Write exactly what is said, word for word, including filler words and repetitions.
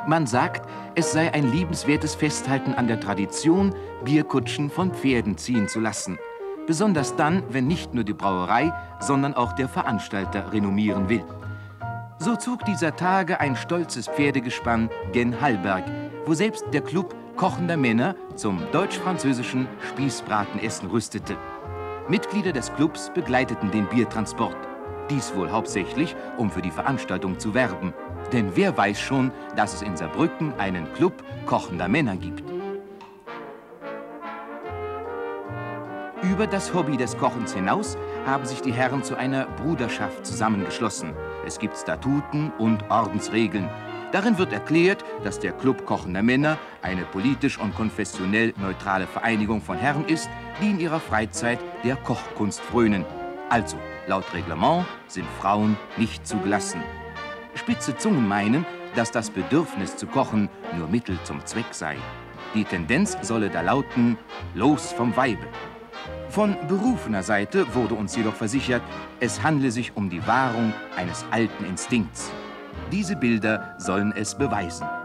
Man sagt, es sei ein liebenswertes Festhalten an der Tradition, Bierkutschen von Pferden ziehen zu lassen. Besonders dann, wenn nicht nur die Brauerei, sondern auch der Veranstalter renommieren will. So zog dieser Tage ein stolzes Pferdegespann gen Hallberg, wo selbst der Club kochender Männer zum deutsch-französischen Spießbratenessen rüstete. Mitglieder des Clubs begleiteten den Biertransport. Dies wohl hauptsächlich, um für die Veranstaltung zu werben. Denn wer weiß schon, dass es in Saarbrücken einen Club kochender Männer gibt. Über das Hobby des Kochens hinaus haben sich die Herren zu einer Bruderschaft zusammengeschlossen. Es gibt Statuten und Ordensregeln. Darin wird erklärt, dass der Club kochender Männer eine politisch und konfessionell neutrale Vereinigung von Herren ist, die in ihrer Freizeit der Kochkunst frönen. Also, laut Reglement sind Frauen nicht zugelassen. Spitze Zungen meinen, dass das Bedürfnis zu kochen nur Mittel zum Zweck sei. Die Tendenz solle da lauten, los vom Weibe. Von berufener Seite wurde uns jedoch versichert, es handle sich um die Wahrung eines alten Instinkts. Diese Bilder sollen es beweisen.